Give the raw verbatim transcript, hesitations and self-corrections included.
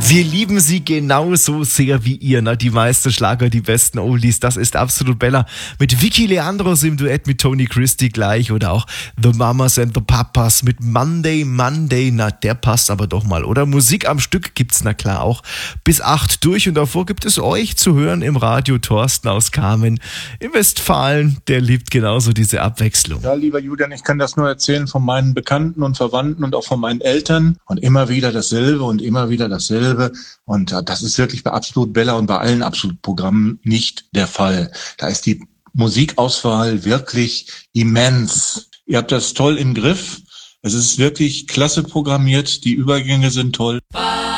Wir lieben sie genauso sehr wie ihr, ne? Die meisten Schlager, die besten Oldies, das ist absolut Bella. Mit Vicky Leandros im Duett mit Tony Christie gleich oder auch The Mamas and the Papas mit Monday, Monday, na der passt aber doch mal, oder? Musik am Stück gibt's na klar auch bis acht durch und davor gibt es euch zu hören im Radio Thorsten aus Kamen in Westfalen, der liebt genauso diese Abwechslung. Ja, lieber Julian, ich kann das nur erzählen von meinen Bekannten und Verwandten und auch von meinen Eltern und immer wieder dasselbe und immer wieder dasselbe. Und äh, das ist wirklich bei Absolut Bella und bei allen Absolut-Programmen nicht der Fall. Da ist die Musikauswahl wirklich immens. Ihr habt das toll im Griff. Es ist wirklich klasse programmiert. Die Übergänge sind toll.